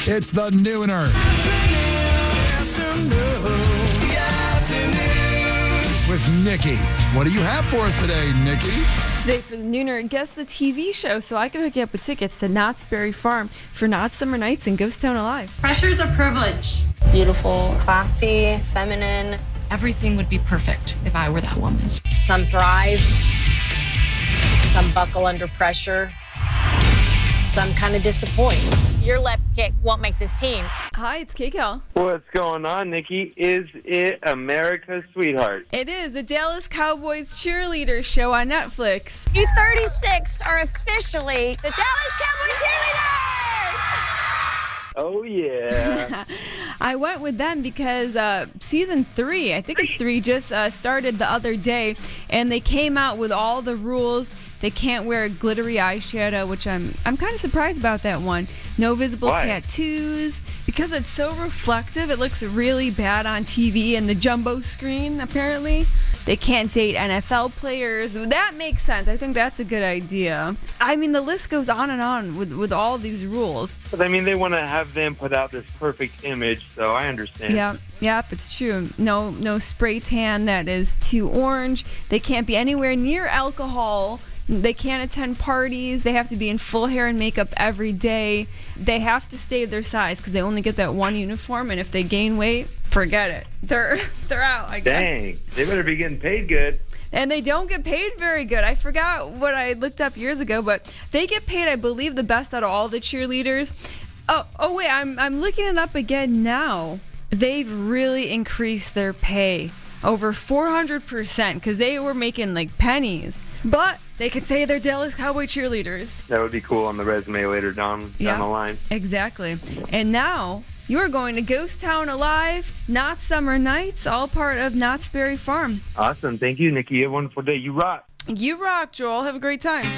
It's the Nooner. With Nikki. What do you have for us today, Nikki? Today for the Nooner, guess the TV show, so I can hook you up with tickets to Knott's Berry Farm for Knott's Summer Nights and Ghost Town Alive. Pressure's a privilege. Beautiful, classy, feminine. Everything would be perfect if I were that woman. Some thrive, some buckle under pressure, some kind of disappoint. Your left kick won't make this team. Hi, it's KCal. What's going on, Nikki? Is it America's Sweetheart? It is the Dallas Cowboys cheerleader show on Netflix. You 36 are officially the Dallas Cowboy cheerleaders! Oh, yeah. I went with them because season 3, I think it's 3, just started the other day, and they came out with all the rules. They can't wear glittery eyeshadow, which I'm kind of surprised about that one. No visible tattoos. Because it's so reflective, it looks really bad on TV and the jumbo screen, apparently. They can't date NFL players. That makes sense. I think that's a good idea. I mean, the list goes on with all these rules. But, I mean, they want to have them put out this perfect image, so I understand. Yep, it's true. No spray tan that is too orange. They can't be anywhere near alcohol. They can't attend parties. They have to be in full hair and makeup every day. They have to stay their size because they only get that one uniform, and if they gain weight, forget it. They're out, I guess. Dang, they better be getting paid good. And they don't get paid very good. I forgot what I looked up years ago, but they get paid, I believe, the best out of all the cheerleaders. Oh wait, I'm looking it up again now. They've really increased their pay over 400% because they were making like pennies. But they could say they're Dallas Cowboy cheerleaders. That would be cool on the resume later down the line. Exactly. And now you're going to Ghost Town Alive, Knott's Summer Nights, all part of Knott's Berry Farm. Awesome. Thank you, Nikki. Have a wonderful day. You rock. You rock, Joel. Have a great time.